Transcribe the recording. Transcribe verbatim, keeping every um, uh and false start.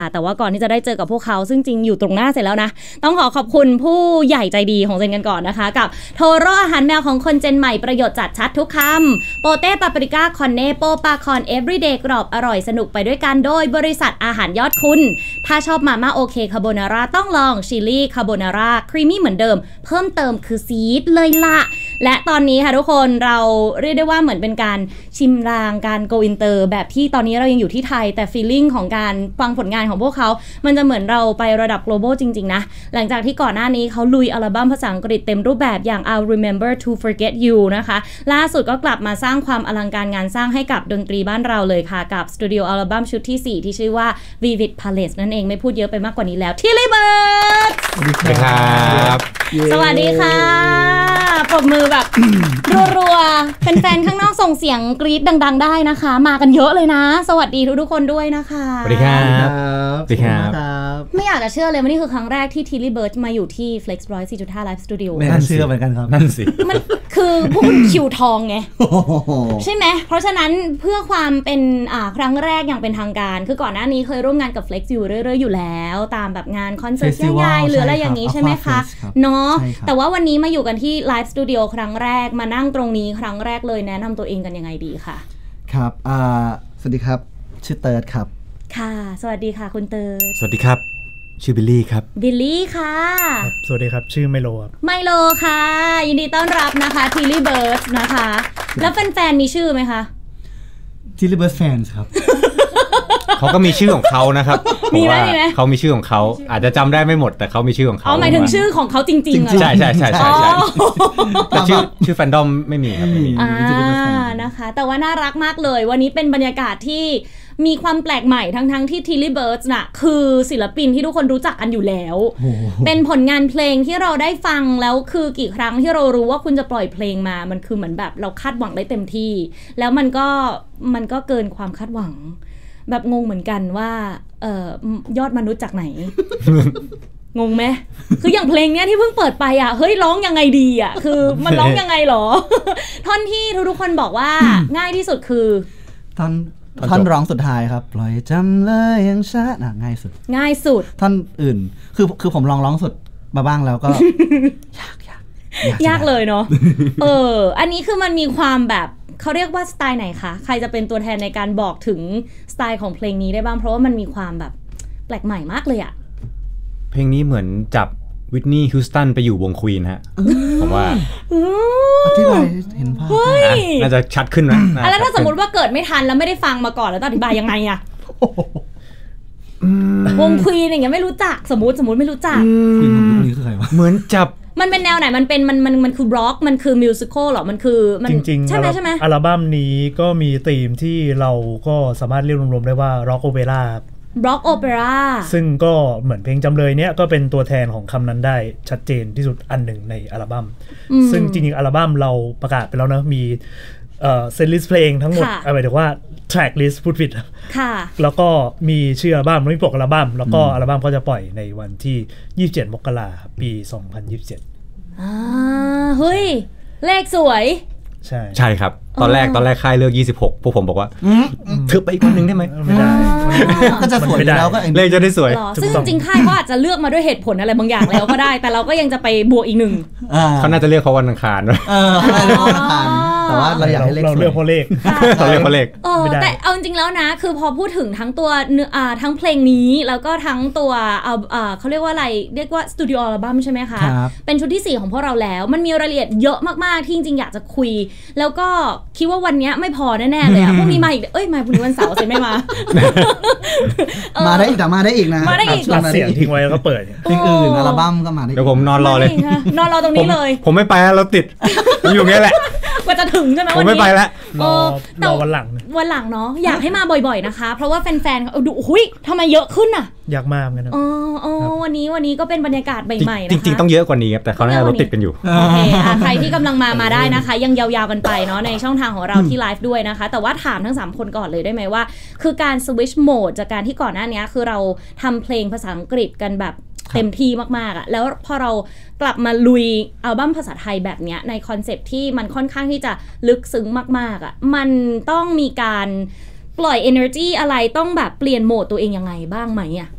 แต่ว่าก่อนที่จะได้เจอกับพวกเขาซึ่งจริงอยู่ตรงหน้าเสร็จแล้วนะต้องขอขอบคุณผู้ใหญ่ใจดีของเจนกันก่อนนะคะกับโทโร่อาหารแมวของคนเจนใหม่ประโยชน์จัดชัดทุกคำโปเต้ปาปริก้าคอนเน่โปปาคอนเอฟวีเดย์กรอบอร่อยสนุกไปด้วยกันโดยบริษัทอาหารยอดคุณถ้าชอบมาม่าโอเคคาโบนาร่าต้องลองชิลลี่คาโบนาร่าครีมมี่เหมือนเดิมเพิ่มเติมคือซีดเลยละและตอนนี้ค่ะทุกคนเราเรียกได้ว่าเหมือนเป็นการชิมรางการโกอินเตอร์แบบที่ตอนนี้เรายังอยู่ที่ไทยแต่ฟีลลิ่งของการฟังผลงานของพวกเขามันจะเหมือนเราไประดับ global จริงๆนะหลังจากที่ก่อนหน้านี้เขาลุยอัลบั้มภาษาอังกฤษเต็มรูปแบบอย่าง I'll Remember to Forget You นะคะล่าสุดก็กลับมาสร้างความอลังการงานสร้างให้กับดนตรีบ้านเราเลยค่ะกับสตูดิโออัลบั้มชุดที่สี่ที่ชื่อว่า Vivid Palace นั่นเองไม่พูดเยอะไปมากกว่านี้แล้ว Tilly Bird สวัสดีครับสวัสดีค่ะปรบมือแบบรัวๆแฟนๆข้างนอกส่งเสียงกรี๊ดดังๆได้นะคะมากันเยอะเลยนะสวัสดีทุกๆคนด้วยนะคะสวัสดีครับสวัสดีครับไม่อยากจะเชื่อเลยว่านี่คือครั้งแรกที่ Tilly Bird มาอยู่ที่ Flex หนึ่งร้อยสี่จุดห้า Live Studio ไม่น่าเชื่อเหมือนกันครับนั่นสิมันคือพวกคุณคิวทองไงใช่ไหมเพราะฉะนั้นเพื่อความเป็นอ่าครั้งแรกอย่างเป็นทางการคือก่อนหน้านี้เคยร่วมงานกับ Flex อยู่เรื่อยๆอยู่แล้วตามแบบงานคอนเสิร์ตใหญ่ๆหรืออะไรอย่างนี้ใช่ไหมคะเนาะแต่ว่าวันนี้มาอยู่กันที่ Live Studio ครั้งแรกมานั่งตรงนี้ครั้งแรกเลยแนะนำตัวเองกันยังไงดีค่ะครับอ่าสวัสดีครับชื่อเติร์ดครับค่ะสวัสดีค่ะคุณเติร์ดสวัสดีครับชื่อบิลลี่ครับบิลลี่ค่ะสวัสดีครับชื่อไมโลครับไมโลค่ะยินดีต้อนรับนะคะ Tilly Bird นะคะแล้วแฟนๆมีชื่อไหมคะ Tilly Bird Fans ครับเขาก็มีชื่อของเขานะครับมีไหมมีไหมเขามีชื่อของเขาอาจจะจำได้ไม่หมดแต่เขามีชื่อของเขาอ๋อหมายถึงชื่อของเขาจริงๆเหรอใช่ใช่ใช่ใช่ใช่แต่ชื่อชื่อแฟนดอมไม่มีครับไม่มีอ่านะคะแต่ว่าน่ารักมากเลยวันนี้เป็นบรรยากาศที่มีความแปลกใหม่ทั้งๆที่ Tilly Birds น่ะคือศิลปินที่ทุกคนรู้จักกันอยู่แล้วเป็นผลงานเพลงที่เราได้ฟังแล้วคือกี่ครั้งที่เรารู้ว่าคุณจะปล่อยเพลงมามันคือเหมือนแบบเราคาดหวังได้เต็มที่แล้วมันก็มันก็เกินความคาดหวังแบบงงเหมือนกันว่าเอ่อยอดมนุษย์จากไหน งงไหมคืออย่างเพลงเนี้ยที่เพิ่งเปิดไปอ่ะเฮ้ยร้องยังไงดีอ่ะคือมันร้องยังไงหรอ ท่อนที่ทุกๆคนบอกว่า ง่ายที่สุดคือท่อนท่อนร้องสุดท้ายครับปล่อยจำเลยยังช้าน่ะง่ายสุดง่ายสุดท่อนอื่นคือคือผมลองร้องสุดมาบ้างแล้วก็ ยากยากยากเลยเนาะเอออันนี้คือมันมีความแบบเขาเรียกว่าสไตล์ไหนคะใครจะเป็นตัวแทนในการบอกถึงสไตล์ของเพลงนี้ได้บ้างเพราะว่ามันมีความแบบแปลกใหม่มากเลยอะเพลงนี้เหมือนจับวิทนีย์ฮิวสตันไปอยู่วงควีนฮะผมว่าอธิบายเห็นภาพน่าจะชัดขึ้นนะแล้วถ้าสมมติว่าเกิดไม่ทันแล้วไม่ได้ฟังมาก่อนแล้วต้องอธิบายยังไงอะวงควีนอย่างเงี้ยไม่รู้จักสมมติสมมติไม่รู้จักควีนวงนี้คือใครวะเหมือนจับมันเป็นแนวไหนมันเป็นมันมันมันคือร็อกมันคือมิวสิคอลหรอมันคือจริงๆใช่ไหมใช่ไหมอัลบั้มนี้ก็มีธีมที่เราก็สามารถเรียกรวมๆได้ว่าร็อกโอเปร่าร็อกโอเปร่าซึ่งก็เหมือนเพลงจำเลยเนี้ยก็เป็นตัวแทนของคำนั้นได้ชัดเจนที่สุดอันหนึ่งในอัลบั้มซึ่งจริงๆอัลบั้มเราประกาศไปแล้วนะมีเอ่อเซตลิสต์เพลงทั้งหมดหมายถึงว่า track list พูดผิดค่ะแล้วก็มีชื่ออัลบั้มมีปกอัลบั้มแล้วก็อัลบั้มก็จะปล่อยในวันที่ยี่สิบเจ็ดมกราคมปีสองพันยี่สิบเจ็ดอ่าเฮ้ยเลขสวยใช่ใช่ครับตอนแรกตอนแรกค่ายเลือกยี่สิบหกพวกผมบอกว่าเธอไปอีกคนนึงได้ไหมไม่ได้ก็จะสวยแล้วก็เลขจะได้สวยซึ่งจริงๆค่ายเขาอาจจะเลือกมาด้วยเหตุผลอะไรบางอย่างแล้วก็ได้แต่เราก็ยังจะไปบวกอีกหนึ่งเขาน่าจะเลือกเพราะวันอังคารด้วยเออเขาเลือกวันอังคารแต่ว่าเราอยากให้เลขเราเลือกเพราะเลขเราเลือกเพราะเลขแต่เอาจริงๆแล้วนะคือพอพูดถึงทั้งตัวอ่าทั้งเพลงนี้แล้วก็ทั้งตัวเอาอ่าเขาเรียกว่าอะไรเรียกว่าสตูดิโออัลบั้มใช่ไหมคะเป็นชุดที่สี่ของพวกเราแล้วมันมีรายละเอียดเยอะมากๆที่จริงๆอยากจะคุยแล้วก็คิดว่าวันนี้ไม่พอแน่ๆเลยอะพรุ่งนี้มาอีกเอ้ยมาพรุ่งนี้วันเสาร์เสร็จไม่มามาได้อีกแต่มาได้อีกนะมาได้อีกเสียงทิ้งไว้แล้วก็เปิดเพลงอื่นอัลบั้มก็มาได้เดี๋ยวผมนอนรอเลยนอนรอตรงนี้เลยผมไม่ไปแล้วเราติดอยู่งี้แหละว่าจะถึงใช่ไหมผมไม่ไปแล้วรอรอวันหลังวันหลังเนาะอยากให้มาบ่อยๆนะคะเพราะว่าแฟนๆดูหุ้ยทำไมเยอะขึ้นอ่ะอยากมาเหมือนกันอ๋ออ๋อวันนี้วันนี้ก็เป็นบรรยากาศใหม่ๆนะคะจริงๆต้องเยอะกว่านี้ครับแต่เขาน่าจะรถติดกันอยู่โอเคใครที่กำลังมามาได้นะคะยังยาวๆกันไปเนาะในช่องทางของเราที่ไลฟ์ด้วยนะคะแต่ว่าถามทั้งสามคนก่อนเลยได้ไหมว่าคือการสวิตช์โหมดจากการที่ก่อนหน้านี้คือเราทำเพลงภาษาอังกฤษกันแบบเต็มที่มากๆอ่ะแล้วพอเรากลับมาลุยอัลบั้มภาษาไทยแบบนี้ในคอนเซ็ปต์ที่มันค่อนข้างที่จะลึกซึ้งมากๆอ่ะมันต้องมีการปล่อย energy อะไรต้องแบบเปลี่ยนโหมดตัวเองยังไงบ้างไหมอ่ะ